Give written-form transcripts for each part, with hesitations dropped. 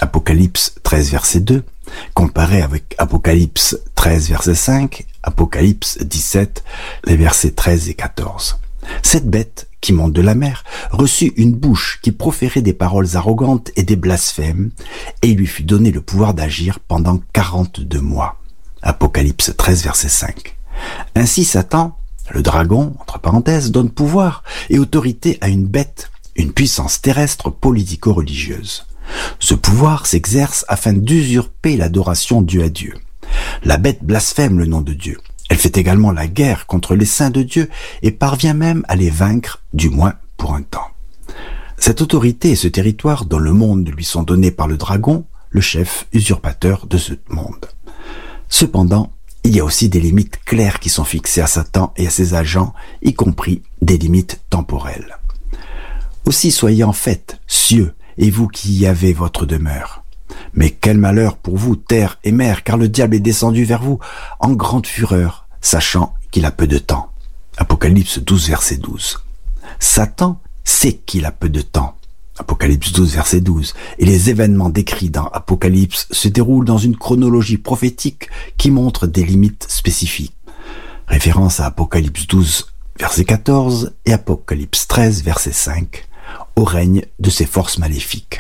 Apocalypse 13 verset 2, comparé avec Apocalypse 13 verset 5, Apocalypse 17, les versets 13 et 14. Cette bête, qui monte de la mer, reçut une bouche qui proférait des paroles arrogantes et des blasphèmes, et il lui fut donné le pouvoir d'agir pendant 42 mois. Apocalypse 13 verset 5. Ainsi Satan, le dragon, entre parenthèses, donne pouvoir et autorité à une bête, une puissance terrestre politico-religieuse. Ce pouvoir s'exerce afin d'usurper l'adoration due à Dieu. La bête blasphème le nom de Dieu. Elle fait également la guerre contre les saints de Dieu et parvient même à les vaincre, du moins pour un temps. Cette autorité et ce territoire dans le monde lui sont donnés par le dragon, le chef usurpateur de ce monde. Cependant, il y a aussi des limites claires qui sont fixées à Satan et à ses agents, y compris des limites temporelles. Aussi soyez en fait, cieux, et vous qui y avez votre demeure. Mais quel malheur pour vous, terre et mer, car le diable est descendu vers vous en grande fureur, sachant qu'il a peu de temps. Apocalypse 12, verset 12. Satan sait qu'il a peu de temps. Apocalypse 12, verset 12. Et les événements décrits dans Apocalypse se déroulent dans une chronologie prophétique qui montre des limites spécifiques. Référence à Apocalypse 12, verset 14 et Apocalypse 13, verset 5, au règne de ces forces maléfiques.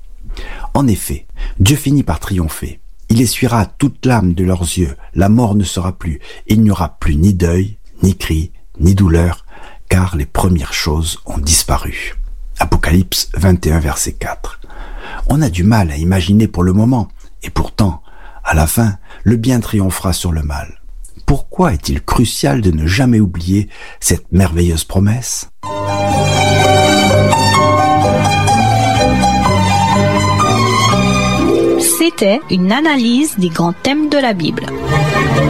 En effet, Dieu finit par triompher. Il essuiera toute larme de leurs yeux, la mort ne sera plus, il n'y aura plus ni deuil, ni cri, ni douleur, car les premières choses ont disparu. Apocalypse 21, verset 4. On a du mal à imaginer pour le moment, et pourtant, à la fin, le bien triomphera sur le mal. Pourquoi est-il crucial de ne jamais oublier cette merveilleuse promesse ? C'était une analyse des grands thèmes de la Bible.